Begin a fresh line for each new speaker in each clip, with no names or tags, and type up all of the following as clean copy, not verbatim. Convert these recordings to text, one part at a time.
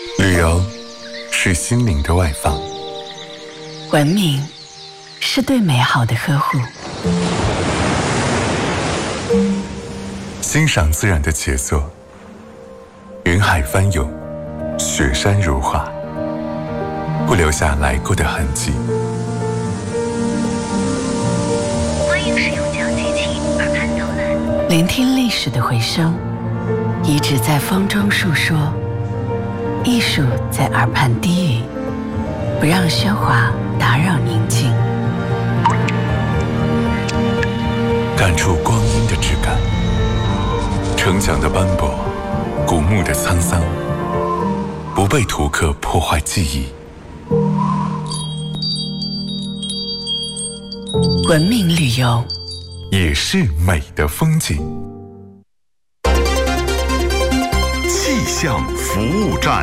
旅游是心灵的外放，
文明是对美好的呵护，
欣赏自然的杰作，云海翻涌，雪山如画，不留下来过的痕迹。
欢迎使用讲机器耳畔导览，
聆听历史的回声，遗址在风中述说，艺术在耳畔低语，不让喧哗打扰宁静，
感触光阴的质感，城墙的斑驳，古墓的沧桑，不被图刻破坏记忆。
文明旅游
也是美的风景。
气象服务站。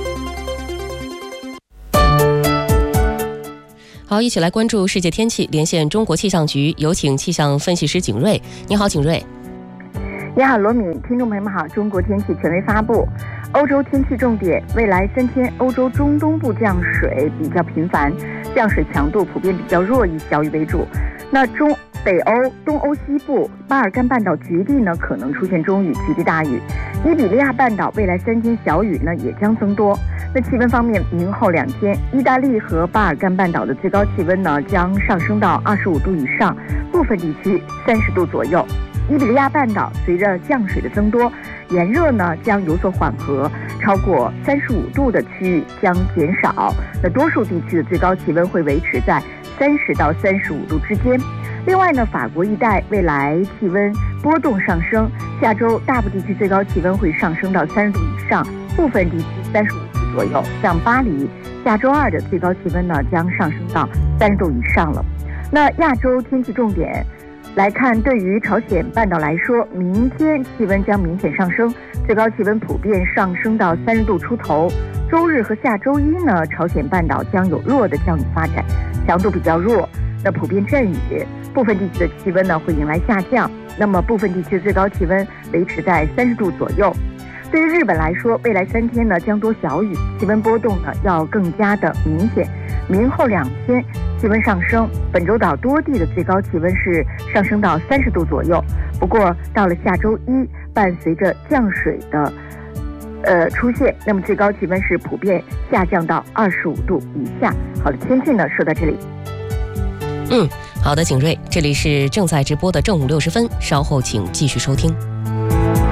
好，一起来关注世界天气，连线中国气象局，有请气象分析师景睿。你好，景睿。
你好，罗敏，听众朋友们好。中国天气权威发布，欧洲天气重点：未来3天，欧洲中东部降水比较频繁，降水强度普遍比较弱，以小雨为主。那北欧、东欧西部、巴尔干半岛局地呢，可能出现中雨、局地大雨。伊比利亚半岛未来3天小雨呢也将增多。那气温方面，明后2天，意大利和巴尔干半岛的最高气温呢将上升到25度以上，部分地区30度左右。伊比利亚半岛随着降水的增多，炎热呢将有所缓和，超过35度的区域将减少。那多数地区的最高气温会维持在30到35度之间。另外呢，法国一带未来气温波动上升，下周大部地区最高气温会上升到30度以上，部分地区35度左右。像巴黎，下周2的最高气温呢将上升到30度以上了。那亚洲天气重点来看，对于朝鲜半岛来说，明天气温将明显上升，最高气温普遍上升到30度出头。周日和下周1呢，朝鲜半岛将有弱的降雨发展，强度比较弱，那普遍阵雨，部分地区的气温呢会迎来下降，那么部分地区的最高气温维持在30度左右。对于日本来说，未来3天呢将多小雨，气温波动呢要更加的明显。明后2天气温上升，本州岛多地的最高气温是上升到30度左右。不过到了下周1，伴随着降水的出现，那么最高气温是普遍下降到25度以下。好的，天气呢说到这里。
好的，景睿，这里是正在直播的正午60分，稍后请继续收听。